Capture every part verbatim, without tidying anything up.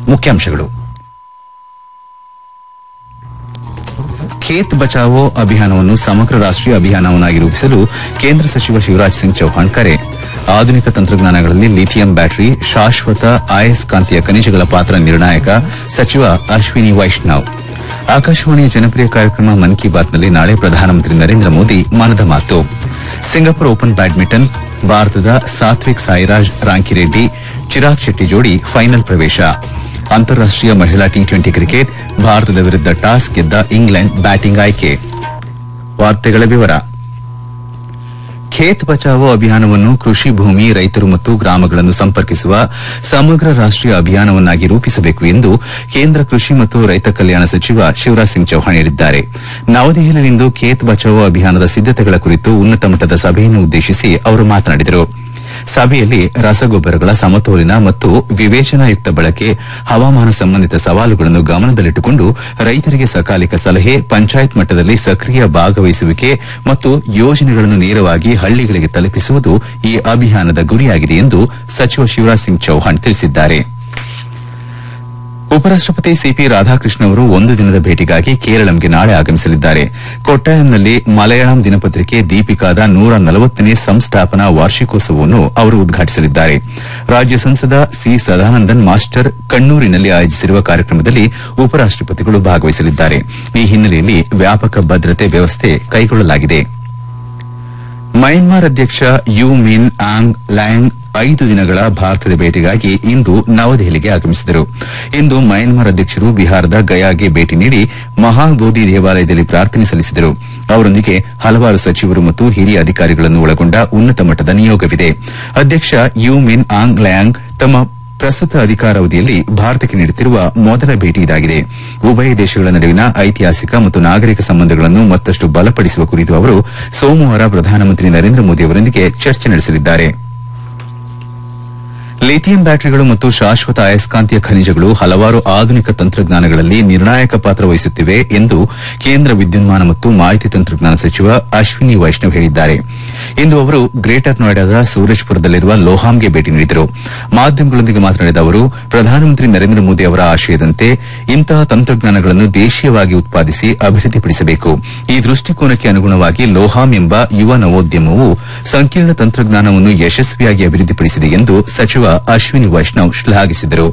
ಮುಖ್ಯಾಂಶಗಳು. ಖೇತ್ ಬಚಾವೋ ಅಭಿಯಾನವನ್ನು ಸಮಗ್ರ ರಾಷ್ಟೀಯ ಅಭಿಯಾನವನ್ನಾಗಿ ರೂಪಿಸಲು ಕೇಂದ್ರ ಸಚಿವ ಶಿವರಾಜ್ ಸಿಂಗ್ ಚೌಹಾಣ್ ಕರೆ. ಆಧುನಿಕ ತಂತ್ರಜ್ಞಾನಗಳಲ್ಲಿ ಲಿಥಿಯಂ ಬ್ಯಾಟರಿ, ಶಾಶ್ವತ ಅಯಸ್ಕಾಂತೀಯ ಖನಿಜಗಳ ಪಾತ್ರ ನಿರ್ಣಾಯಕ, ಸಚಿವ ಅಶ್ವಿನಿ ವೈಷ್ಣವ್. ಆಕಾಶವಾಣಿಯ ಜನಪ್ರಿಯ ಕಾರ್ಯಕ್ರಮ ಮನ್ ಕಿ ಬಾತ್ನಲ್ಲಿ ನಾಳೆ ಪ್ರಧಾನಮಂತ್ರಿ ನರೇಂದ್ರ ಮೋದಿ ಮನದ ಮಾತು. ಸಿಂಗಾಪುರ್ ಓಪನ್ ಬ್ಯಾಡ್ಮಿಂಟನ್, ಭಾರತದ ಸಾತ್ವಿಕ್ ಸಾಯಿರಾಜ್ ರಾಂಕಿರೆಡ್ಡಿ ಚಿರಾಗ್ ಶೆಟ್ಟಿ ಜೋಡಿ ಫೈನಲ್ ಪ್ರವೇಶ. ಅಂತಾರಾಷ್ಟೀಯ ಮಹಿಳಾ ಟಿ ಟ್ವೆಂಟಿ ಕ್ರಿಕೆಟ್, ಭಾರತದ ವಿರುದ್ಧ ಟಾಸ್ ಗೆದ್ದ ಇಂಗ್ಲೆಂಡ್ ಬ್ಯಾಟಿಂಗ್ ಆಯ್ಕೆ. ವಾರ್ತೆಗಳ ವಿವರ. ಖೇತ್ ಬಚಾವೋ ಅಭಿಯಾನವನ್ನು ಕೃಷಿ ಭೂಮಿ, ರೈತರು ಮತ್ತು ಗ್ರಾಮಗಳನ್ನು ಸಂಪರ್ಕಿಸುವ ಸಮಗ್ರ ರಾಷ್ಟೀಯ ಅಭಿಯಾನವನ್ನಾಗಿ ರೂಪಿಸಬೇಕು ಎಂದು ಕೇಂದ್ರ ಕೃಷಿ ಮತ್ತು ರೈತ ಕಲ್ಯಾಣ ಸಚಿವ ಶಿವರಾಜ್ ಸಿಂಗ್ ಚೌಹಾಣ್ ಹೇಳಿದ್ದಾರೆ. ನವದೆಹಲಿಯಲ್ಲಿಂದು ಖೇತ್ ಬಚಾವೋ ಅಭಿಯಾನದ ಸಿದ್ದತೆಗಳ ಕುರಿತು ಉನ್ನತ ಮಟ್ಟದ ಸಭೆಯನ್ನು ಉದ್ದೇಶಿಸಿ ಅವರು ಮಾತನಾಡಿದರು. ಸಭೆಯಲ್ಲಿ ರಸಗೊಬ್ಬರಗಳ ಸಮತೋಲನ ಮತ್ತು ವಿವೇಚನಾಯುಕ್ತ ಬಳಕೆ, ಹವಾಮಾನ ಸಂಬಂಧಿತ ಸವಾಲುಗಳನ್ನು ಗಮನದಲ್ಲಿಟ್ಟುಕೊಂಡು ರೈತರಿಗೆ ಸಕಾಲಿಕ ಸಲಹೆ, ಪಂಚಾಯತ್ ಮಟ್ಟದಲ್ಲಿ ಸಕ್ರಿಯ ಭಾಗವಹಿಸುವಿಕೆ ಮತ್ತು ಯೋಜನೆಗಳನ್ನು ನೇರವಾಗಿ ಹಳ್ಳಿಗಳಿಗೆ ತಲುಪಿಸುವುದು ಈ ಅಭಿಯಾನದ ಗುರಿಯಾಗಿದೆ ಎಂದು ಸಚಿವ ಶಿವರಾಜ್ ಸಿಂಗ್ ಚೌಹಾಣ್ ತಿಳಿಸಿದ್ದಾರೆ. ಉಪರಾಷ್ಟಪತಿ ಸಿಪಿ ರಾಧಾಕೃಷ್ಣ ಅವರು ಒಂದು ದಿನದ ಭೇಟಿಗಾಗಿ ಕೇರಳಂಗೆ ನಾಳೆ ಆಗಮಿಸಲಿದ್ದಾರೆ. ಕೊಟ್ಟಾಯಂನಲ್ಲಿ ಮಲಯಾಳಂ ದಿನಪತ್ರಿಕೆ ದೀಪಿಕಾದ ನೂರ ನಲವತ್ತನೇ ಸಂಸ್ಥಾಪನಾ ವಾರ್ಷಿಕೋತ್ಸವವನ್ನು ಅವರು ಉದ್ಘಾಟಿಸಲಿದ್ದಾರೆ. ರಾಜ್ಯ ಸಂಸದ ಸಿ ಸದಾನಂದನ್ ಮಾಸ್ಟರ್ ಕಣ್ಣೂರಿನಲ್ಲಿ ಆಯೋಜಿಸಿರುವ ಕಾರ್ಯಕ್ರಮದಲ್ಲಿ ಉಪರಾಷ್ಟಪತಿಗಳು ಭಾಗವಹಿಸಲಿದ್ದಾರೆ. ಈ ಹಿನ್ನೆಲೆಯಲ್ಲಿ ವ್ಯಾಪಕ ಭದ್ರತೆ ವ್ಯವಸ್ಥೆ ಕೈಗೊಳ್ಳಲಾಗಿದೆ. ಮಯನ್ಮಾರ್ ಅಧ್ಯಕ್ಷ ಯು ಮಿನ್ ಆಂಗ್ ಲ್ಯಾಂಗ್ ಐದು ದಿನಗಳ ಭಾರತದ ಭೇಟಿಗಾಗಿ ಇಂದು ನವದೆಹಲಿಗೆ ಆಗಮಿಸಿದರು. ಇಂದು ಮಯನ್ಮಾರ್ ಅಧ್ಯಕ್ಷರು ಬಿಹಾರದ ಗಯಾಗೆ ಭೇಟಿ ನೀಡಿ ಮಹಾಬೋಧಿ ದೇವಾಲಯದಲ್ಲಿ ಪ್ರಾರ್ಥನೆ ಸಲ್ಲಿಸಿದರು. ಅವರೊಂದಿಗೆ ಹಲವಾರು ಸಚಿವರು ಮತ್ತು ಹಿರಿಯ ಅಧಿಕಾರಿಗಳನ್ನು ಒಳಗೊಂಡ ಉನ್ನತ ಮಟ್ಟದ ನಿಯೋಗವಿದೆ. ಅಧ್ಯಕ್ಷ ಯು ಮಿನ್ ಆಂಗ್ ಲ್ಯಾಂಗ್ ತಮ್ಮ ಪ್ರಸ್ತುತ ಅಧಿಕಾರಾವಧಿಯಲ್ಲಿ ಭಾರತಕ್ಕೆ ನೀಡುತ್ತಿರುವ ಮೊದಲ ಭೇಟಿ ಇದಾಗಿದೆ. ಉಭಯ ದೇಶಗಳ ನಡುವಿನ ಐತಿಹಾಸಿಕ ಮತ್ತು ನಾಗರಿಕ ಸಂಬಂಧಗಳನ್ನು ಮತ್ತಷ್ಟು ಬಲಪಡಿಸುವ ಕುರಿತು ಅವರು ಸೋಮವಾರ ಪ್ರಧಾನಮಂತ್ರಿ ನರೇಂದ್ರ ಮೋದಿ ಅವರೊಂದಿಗೆ ಚರ್ಚೆ ನಡೆಸಲಿದ್ದಾರೆ. ಲಿಥಿಯಂ ಬ್ಯಾಟರಿಗಳು ಮತ್ತು ಶಾಶ್ವತ ಅಯಸ್ಕಾಂತೀಯ ಖನಿಜಗಳು ಹಲವಾರು ಆಧುನಿಕ ತಂತ್ರಜ್ಞಾನಗಳಲ್ಲಿ ನಿರ್ಣಾಯಕ ಪಾತ್ರ ವಹಿಸುತ್ತಿವೆ ಎಂದು ಕೇಂದ್ರ ವಿದ್ಯುನ್ಮಾನ ಮತ್ತು ಮಾಹಿತಿ ತಂತ್ರಜ್ಞಾನ ಸಚಿವ ಅಶ್ವಿನಿ ವೈಷ್ಣವ್ ಹೇಳಿದ್ದಾರೆ. ಇಂದು ಅವರು ಗ್ರೇಟರ್ ನೋಯ್ಡಾದ ಸೂರಜ್ಪುರದಲ್ಲಿರುವ ಲೋಹಾಮ್ಗೆ ಭೇಟಿ ನೀಡಿದರು. ಮಾಧ್ಯಮಗಳೊಂದಿಗೆ ಮಾತನಾಡಿದ ಅವರು, ಪ್ರಧಾನಮಂತ್ರಿ ನರೇಂದ್ರ ಮೋದಿ ಅವರ ಆಶಯದಂತೆ ಇಂತಹ ತಂತ್ರಜ್ಞಾನಗಳನ್ನು ದೇಶೀಯವಾಗಿ ಉತ್ಪಾದಿಸಿ ಅಭಿವೃದ್ಧಿಪಡಿಸಬೇಕು. ಈ ದೃಷ್ಟಿಕೋನಕ್ಕೆ ಅನುಗುಣವಾಗಿ ಲೋಹಾಮ್ ಎಂಬ ಯುವ ನವೋದ್ಯಮವು ಸಂಕೀರ್ಣ ತಂತ್ರಜ್ಞಾನವನ್ನು ಯಶಸ್ವಿಯಾಗಿ ಅಭಿವೃದ್ಧಿಪಡಿಸಿದೆ ಎಂದು ಸಚಿವ ಅಶ್ವಿನಿ ವೈಷ್ಣವ್ ಶ್ಲಾಘಿಸಿದರು.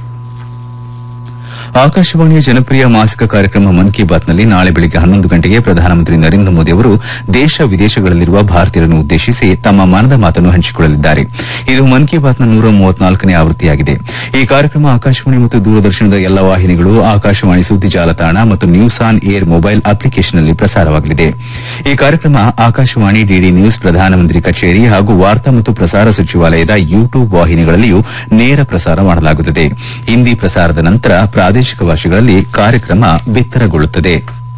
ಆಕಾಶವಾಣಿಯ ಜನಪ್ರಿಯ ಮಾಸಿಕ ಕಾರ್ಯಕ್ರಮ ಮನ್ ಕಿ ಬಾತ್ನಲ್ಲಿ ನಾಳೆ ಬೆಳಗ್ಗೆ ಹನ್ನೊಂದು ಗಂಟೆಗೆ ಪ್ರಧಾನಮಂತ್ರಿ ನರೇಂದ್ರ ಮೋದಿ ಅವರು ದೇಶ ವಿದೇಶಗಳಲ್ಲಿರುವ ಭಾರತೀಯರನ್ನು ಉದ್ದೇಶಿಸಿ ತಮ್ಮ ಮನದ ಮಾತನ್ನು ಹಂಚಿಕೊಳ್ಳಲಿದ್ದಾರೆ. ಇದು ಮನ್ ಕಿ ಬಾತ್ನ ನೂರ ಮೂವತ್ನಾಲ್ಕನೇ ಆವೃತ್ತಿಯಾಗಿದೆ. ಈ ಕಾರ್ಯಕ್ರಮ ಆಕಾಶವಾಣಿ ಮತ್ತು ದೂರದರ್ಶನದ ಎಲ್ಲ ವಾಹಿನಿಗಳು, ಆಕಾಶವಾಣಿ ಸುದ್ದಿ ಜಾಲತಾಣ ಮತ್ತು ನ್ಯೂಸ್ ಆನ್ ಏರ್ ಮೊಬೈಲ್ ಅಪ್ಲಿಕೇಷನ್ನಲ್ಲಿ ಪ್ರಸಾರವಾಗಲಿದೆ. ಈ ಕಾರ್ಯಕ್ರಮ ಆಕಾಶವಾಣಿ, ಡಿಡಿ ನ್ಯೂಸ್, ಪ್ರಧಾನಮಂತ್ರಿ ಕಚೇರಿ ಹಾಗೂ ವಾರ್ತಾ ಮತ್ತು ಪ್ರಸಾರ ಸಚಿವಾಲಯದ ಯೂಟ್ಯೂಬ್ ವಾಹಿನಿಗಳಲ್ಲಿಯೂ ನೇರ ಪ್ರಸಾರ ಮಾಡಲಾಗುತ್ತದೆ. ಹಿಂದಿ ಪ್ರಸಾರದ ನಂತರ ಪ್ರಾದೇಶಿಕ ಭಾಷೆಗಳಲ್ಲಿ ಕಾರ್ಯಕ್ರಮ ಬಿತ್ತರಗೊಳ್ಳುತ್ತದೆ.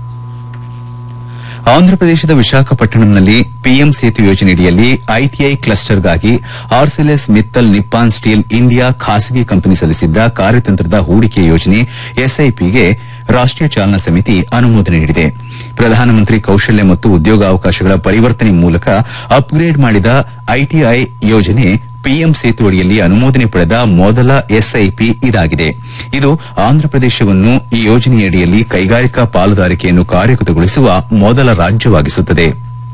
ಆಂಧ್ರಪ್ರದೇಶದ ವಿಶಾಖಪಟ್ಟಣಂನಲ್ಲಿ ಪಿಎಂ ಸೇತು ಯೋಜನೆಯಡಿಯಲ್ಲಿ ITI ಕ್ಲಸ್ಟರ್ಗಾಗಿ ಆರ್ಸೆಲೆಸ್ Mittal Nippon steel India ಖಾಸಗಿ ಕಂಪನಿ ಸಲ್ಲಿಸಿದ್ದ ಕಾರ್ಯತಂತ್ರದ ಹೂಡಿಕೆ ಯೋಜನೆ ಎಸ್ಐಪಿಗೆ ರಾಷ್ಟೀಯ ಚಾಲನಾ ಸಮಿತಿ ಅನುಮೋದನೆ ನೀಡಿದೆ. ಪ್ರಧಾನಮಂತ್ರಿ ಕೌಶಲ್ಯ ಮತ್ತು ಉದ್ಯೋಗಾವಕಾಶಗಳ ಪರಿವರ್ತನೆ ಮೂಲಕ ಅಪ್ಗ್ರೇಡ್ ಮಾಡಿದ ಐಟಿಐ ಯೋಜನೆ ಪಿಎಂ ಸೇತು ಅಡಿಯಲ್ಲಿ ಅನುಮೋದನೆ ಪಡೆದ ಮೊದಲ ಎಸ್ಐಪಿ ಇದಾಗಿದೆ. ಇದು ಆಂಧ್ರಪ್ರದೇಶವನ್ನು ಈ ಯೋಜನೆಯಡಿಯಲ್ಲಿ ಕೈಗಾರಿಕಾ ಪಾಲುದಾರಿಕೆಯನ್ನು ಕಾರ್ಯಗತಗೊಳಿಸುವ ಮೊದಲ ರಾಜ್ಯವಾಗಿಸುತ್ತದೆ.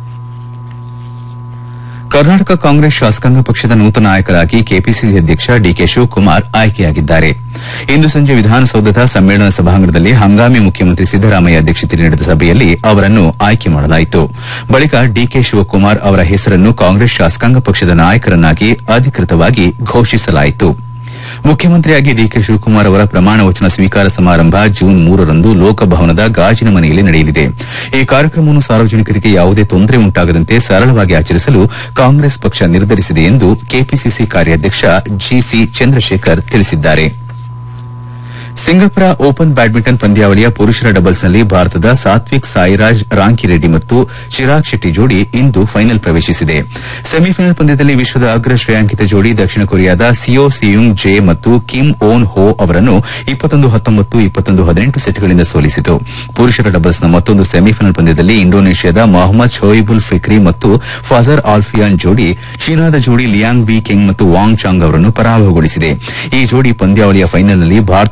ಕರ್ನಾಟಕ ಕಾಂಗ್ರೆಸ್ ಶಾಸಕಾಂಗ ಪಕ್ಷದ ನೂತನ ನಾಯಕರಾಗಿ ಕೆಪಿಸಿಸಿ ಅಧ್ಯಕ್ಷ ಡಿಕೆ ಶಿವಕುಮಾರ್ ಆಯ್ಕೆಯಾಗಿದ್ದಾರೆ. ಇಂದು ಸಂಜೆ ವಿಧಾನಸೌಧದ ಸಮ್ಮೇಳನ ಸಭಾಂಗಣದಲ್ಲಿ ಹಂಗಾಮಿ ಮುಖ್ಯಮಂತ್ರಿ ಸಿದ್ದರಾಮಯ್ಯ ಅಧ್ಯಕ್ಷತೆಯಲ್ಲಿ ನಡೆದ ಸಭೆಯಲ್ಲಿ ಅವರನ್ನು ಆಯ್ಕೆ ಮಾಡಲಾಯಿತು. ಬಳಿಕ ಡಿಕೆ ಶಿವಕುಮಾರ್ ಅವರ ಹೆಸರನ್ನು ಕಾಂಗ್ರೆಸ್ ಶಾಸಕಾಂಗ ಪಕ್ಷದ ನಾಯಕರನ್ನಾಗಿ ಅಧಿಕೃತವಾಗಿ ಘೋಷಿಸಲಾಯಿತು. ಮುಖ್ಯಮಂತ್ರಿಯಾಗಿ ಡಿಕೆ ಶಿವಕುಮಾರ್ ಅವರ ಪ್ರಮಾಣ ವಚನ ಸ್ವೀಕಾರ ಸಮಾರಂಭ ಜೂನ್ ಮೂರರಂದು ಲೋಕಭವನದ ಗಾಜಿನ ಮನೆಯಲ್ಲಿ ನಡೆಯಲಿದೆ. ಈ ಕಾರ್ಯಕ್ರಮವನ್ನು ಸಾರ್ವಜನಿಕರಿಗೆ ಯಾವುದೇ ತೊಂದರೆ ಉಂಟಾಗದಂತೆ ಸರಳವಾಗಿ ಆಚರಿಸಲು ಕಾಂಗ್ರೆಸ್ ಪಕ್ಷ ನಿರ್ಧರಿಸಿದೆ ಎಂದು ಕೆಪಿಸಿಸಿ ಕಾರ್ಯಾಧ್ಯಕ್ಷ ಜಿಸಿ ಚಂದ್ರಶೇಖರ್ ತಿಳಿಸಿದ್ದಾರೆ. ಸಿಂಗಾಪುರ ಓಪನ್ ಬ್ಯಾಡ್ಮಿಂಟನ್ ಪಂದ್ಯಾವಳಿಯ ಪುರುಷರ ಡಬಲ್ಸ್ನಲ್ಲಿ ಭಾರತದ ಸಾತ್ವಿಕ್ ಸಾಯಿರಾಜ್ ರಾಂಕಿರೆಡ್ಡಿ ಮತ್ತು ಚಿರಾಗ್ ಶೆಟ್ಟಿ ಜೋಡಿ ಇಂದು ಫೈನಲ್ ಪ್ರವೇಶಿಸಿದೆ. ಸೆಮಿಫೈನಲ್ ಪಂದ್ಯದಲ್ಲಿ ವಿಶ್ವದ ಅಗ್ರ ಶ್ರೇಯಾಂಕಿತ ಜೋಡಿ ದಕ್ಷಿಣ ಕೊರಿಯಾದ ಸಿಯೋ ಸಿಯುಂಗ್ ಜೆ ಮತ್ತು ಕಿಮ್ ಓನ್ ಹೋ ಅವರನ್ನು ಇಪ್ಪತ್ತೊಂದು ಹತ್ತೊಂಬತ್ತು ಇಪ್ಪತ್ತೊಂದು ಹದಿನೆಂಟು ಸೆಟ್ಗಳಿಂದ ಸೋಲಿಸಿತು. ಪುರುಷರ ಡಬಲ್ಸ್ನ ಮತ್ತೊಂದು ಸೆಮಿಫೈನಲ್ ಪಂದ್ಯದಲ್ಲಿ ಇಂಡೋನೇಷ್ಯಾದ ಮೊಹಮ್ಮದ್ ಶೋಯಿಬುಲ್ ಫಿಕ್ರಿ ಮತ್ತು ಫಜರ್ ಆಲ್ಫಿಯಾನ್ ಜೋಡಿ ಚೀನಾದ ಜೋಡಿ ಲಿಯಾಂಗ್ ವಿ ಕೆಂಗ್ ಮತ್ತು ವಾಂಗ್ ಚಾಂಗ್ ಅವರನ್ನು ಪರಾಭವಗೊಳಿಸಿದೆ. ಈ ಜೋಡಿ ಪಂದ್ಯಾವಳಿಯ ಫೈನಲ್ನಲ್ಲಿ ಭಾರತ